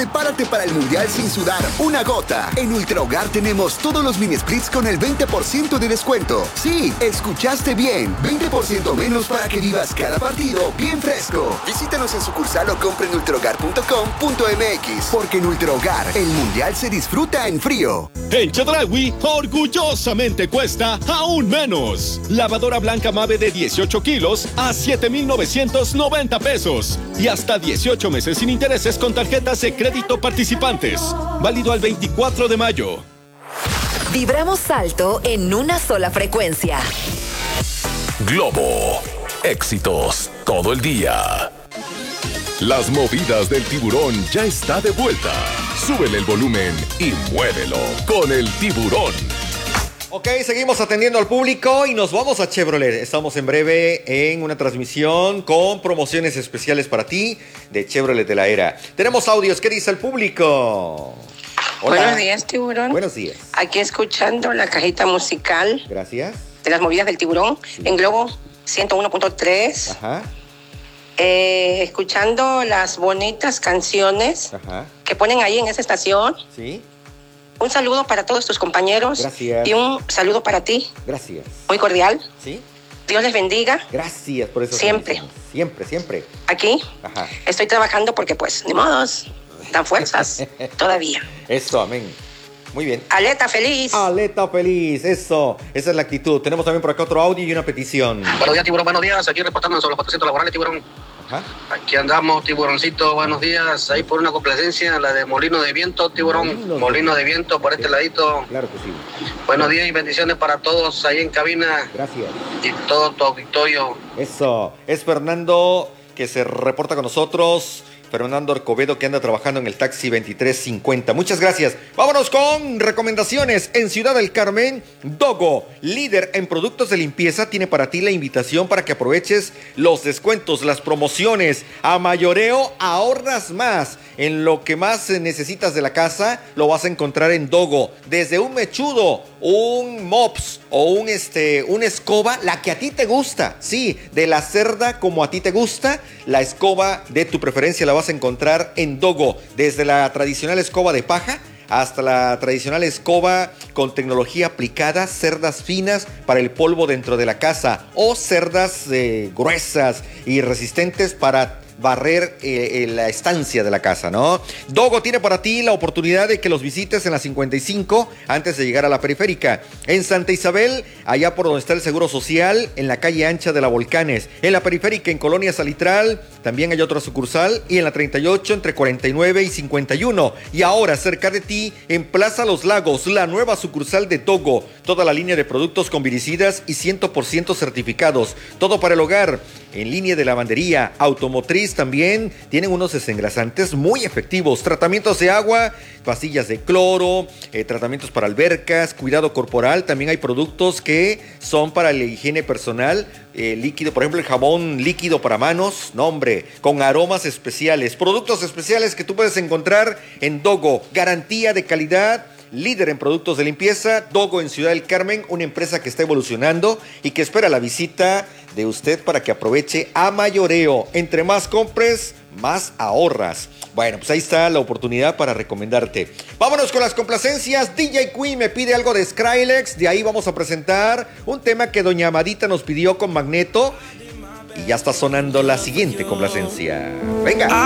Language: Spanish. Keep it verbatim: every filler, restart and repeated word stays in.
Prepárate para el Mundial sin sudar una gota. En Ultra Hogar tenemos todos los mini splits con el veinte por ciento de descuento. Sí, escuchaste bien. veinte por ciento menos para que vivas cada partido bien fresco. Visítanos en sucursal o compre en ultra hogar punto com punto m x. Porque en Ultra Hogar, el Mundial se disfruta en frío. En Chedraui, orgullosamente cuesta aún menos. Lavadora blanca Mave de dieciocho kilos a siete mil novecientos noventa pesos. Y hasta dieciocho meses sin intereses con tarjetas de crédito participantes. Válido al veinticuatro de mayo. Vibramos alto en una sola frecuencia. Globo. Éxitos todo el día. Las movidas del tiburón ya está de vuelta. Súbele el volumen y muévelo con el tiburón. Ok, seguimos atendiendo al público y nos vamos a Chevrolet. Estamos en breve en una transmisión con promociones especiales para ti de Chevrolet de la Era. Tenemos audios. ¿Qué dice el público? Hola. Buenos días, tiburón. Buenos días. Aquí escuchando la cajita musical. Gracias. De las movidas del tiburón sí. En Globo ciento uno punto tres. Ajá. Eh, escuchando las bonitas canciones Ajá. que ponen ahí en esa estación. Sí. Un saludo para todos tus compañeros. Gracias. Y un saludo para ti. Gracias. Muy cordial. Sí. Dios les bendiga. Gracias por eso. Siempre. Siempre, siempre. Aquí. Ajá. Estoy trabajando porque pues, ni modos, dan fuerzas todavía. Eso, amén. Muy bien. Aleta feliz. Aleta feliz, eso. Esa es la actitud. Tenemos también por acá otro audio y una petición. Buenos días, tiburón. Buenos días. Aquí reportando sobre los cuatrocientos laborales, tiburón. Ajá. Aquí andamos, tiburoncito. Buenos días. Ahí por una complacencia, la de Molino de Viento, tiburón. Molino, Molino de Viento por este ladito. Claro que sí. Buenos días y bendiciones para todos ahí en cabina. Gracias. Y todo tu auditorio. Eso. Es Fernando que se reporta con nosotros. Fernando Arcovedo, que anda trabajando en el taxi veintitrés cincuenta. Muchas gracias. Vámonos con recomendaciones. En Ciudad del Carmen, Dogo, líder en productos de limpieza, tiene para ti la invitación para que aproveches los descuentos, las promociones. A mayoreo, ahorras más. En lo que más necesitas de la casa, lo vas a encontrar en Dogo. Desde un mechudo, un mops o un este, una escoba, la que a ti te gusta. Sí, de la cerda como a ti te gusta, la escoba de tu preferencia la vas a encontrar en Dogo. Desde la tradicional escoba de paja hasta la tradicional escoba con tecnología aplicada, cerdas finas para el polvo dentro de la casa o cerdas eh, gruesas y resistentes para barrer eh, eh, la estancia de la casa, ¿no? Dogo tiene para ti la oportunidad de que los visites en la cincuenta y cinco antes de llegar a la periférica. En Santa Isabel, allá por donde está el Seguro Social, en la calle ancha de la Volcanes. En la periférica, en Colonia Salitral, también hay otra sucursal. Y en la treinta y ocho, entre cuarenta y nueve y cincuenta y uno. Y ahora, cerca de ti, en Plaza Los Lagos, la nueva sucursal de Dogo. Toda la línea de productos con viricidas y cien por ciento certificados. Todo para el hogar. En línea de lavandería, automotriz también, tienen unos desengrasantes muy efectivos. Tratamientos de agua, pastillas de cloro, eh, tratamientos para albercas, cuidado corporal. También hay productos que son para la higiene personal, eh, líquido, por ejemplo, el jabón líquido para manos, no hombre, con aromas especiales. Productos especiales que tú puedes encontrar en Dogo. Garantía de calidad. Líder en productos de limpieza, Dogo en Ciudad del Carmen, una empresa que está evolucionando y que espera la visita de usted para que aproveche a mayoreo. Entre más compres, más ahorras. Bueno, pues ahí está la oportunidad para recomendarte. Vámonos con las complacencias. D J Queen me pide algo de Skrillex. De ahí vamos a presentar un tema que doña Amadita nos pidió con Magneto. Y ya está sonando la siguiente complacencia. Venga.